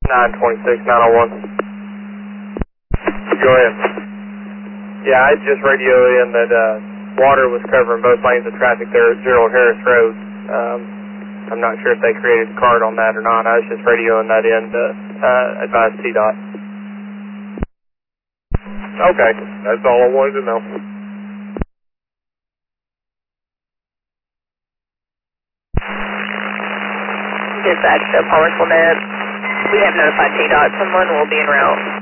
926, 901. Go ahead. Yeah, I just radioed in that water was covering both lanes of traffic there at Gerald Harris Road. I'm not sure if they created a card on that or not. I was just radioing that in to advise TDOT. Okay, that's all I wanted to know. Dispatch to Palmersville Net. We have notified TDOT. Someone will be en route.